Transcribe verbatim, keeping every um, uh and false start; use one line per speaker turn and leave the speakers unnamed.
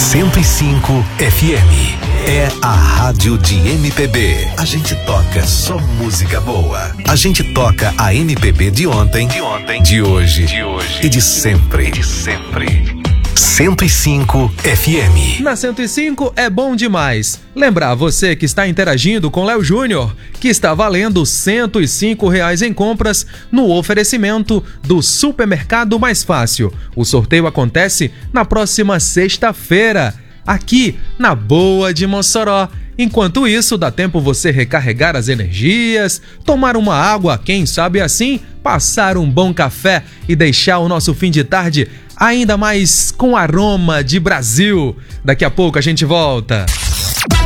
cento e cinco F M. É a rádio de M P B. A gente toca só música boa. A gente toca a M P B de ontem, de ontem, de hoje, de hoje e de sempre, e de sempre. cento e cinco F M.
Na cento e cinco é bom demais. Lembrar você que está interagindo com Léo Júnior que está valendo cento e cinco reais em compras no oferecimento do Supermercado Mais Fácil. O sorteio acontece na próxima sexta-feira, aqui na Boa de Mossoró. Enquanto isso, dá tempo você recarregar as energias, tomar uma água, quem sabe assim, passar um bom café e deixar o nosso fim de tarde ainda mais com aroma de Brasil. Daqui a pouco a gente volta.